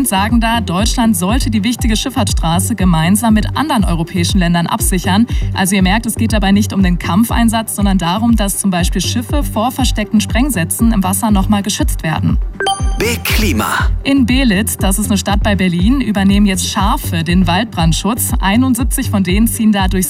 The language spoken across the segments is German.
Bund sagen da, Deutschland sollte die wichtige Schifffahrtsstraße gemeinsam mit anderen europäischen Ländern absichern. Also ihr merkt, es geht dabei nicht um den Kampfeinsatz, sondern darum, dass zum Beispiel Schiffe vor versteckten Sprengsätzen im Wasser nochmal geschützt werden. Big Klima. In Belitz, das ist eine Stadt bei Berlin, übernehmen jetzt Schafe den Waldbrandschutz. 71 von ihnen ziehen da durchs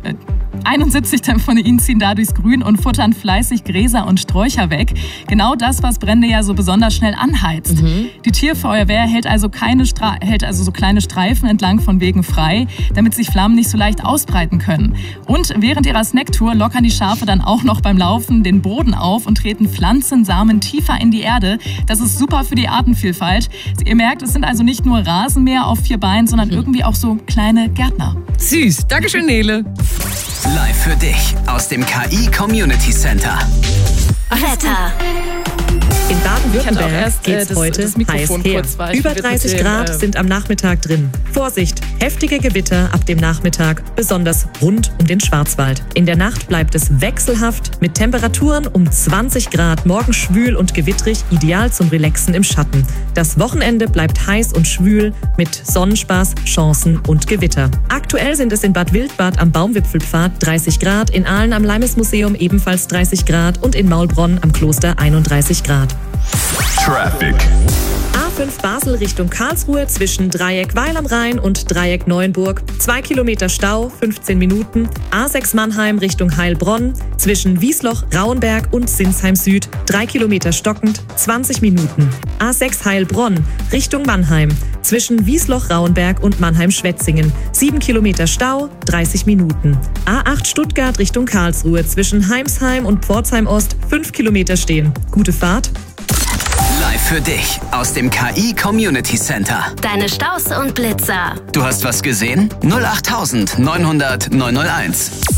Grün und futtern fleißig Gräser und Sträucher weg. Genau das, was Brände ja so besonders schnell anheizt. Die Tierfeuerwehr hält also so kleine Streifen entlang von Wegen frei, damit sich Flammen nicht so leicht ausbreiten können. Und während ihrer Snacktour lockern die Schafe dann auch noch beim Laufen den Boden auf und treten Pflanzensamen tiefer in die Erde. Das ist super für die Artenvielfalt. Ihr merkt, es sind also nicht nur Rasenmäher auf 4 Beinen, sondern irgendwie auch so kleine Gärtner. Süß. Dankeschön, Nele. Live für dich aus dem KI Community Center. Wetter. In Baden-Württemberg geht's das heute heiß Mikrofon her. kurz war. Ich Über bin jetzt 30 mit dem, Grad sind am Nachmittag drin. Vorsicht, heftige Gewitter ab dem Nachmittag, besonders rund um den Schwarzwald. In der Nacht bleibt es wechselhaft mit Temperaturen um 20 Grad. Morgen schwül und gewittrig, ideal zum Relaxen im Schatten. Das Wochenende bleibt heiß und schwül mit Sonnenspaß, Chancen und Gewitter. Aktuell sind es in Bad Wildbad am Baumwipfelpfad 30 Grad, in Aalen am Limesmuseum ebenfalls 30 Grad und in Maulbronn am Kloster 31 Grad. Traffic. A5 Basel Richtung Karlsruhe zwischen Dreieck Weil am Rhein und Dreieck Neuenburg. 2 Kilometer Stau, 15 Minuten. A6 Mannheim Richtung Heilbronn zwischen Wiesloch, Rauenberg und Sinsheim Süd. 3 Kilometer stockend, 20 Minuten. A6 Heilbronn Richtung Mannheim zwischen Wiesloch, Rauenberg und Mannheim-Schwetzingen. 7 Kilometer Stau, 30 Minuten. A8 Stuttgart Richtung Karlsruhe zwischen Heimsheim und Pforzheim Ost. 5 Kilometer stehen. Gute Fahrt. Live für dich aus dem KI Community Center. Deine Staus und Blitzer. Du hast was gesehen? 08900 901.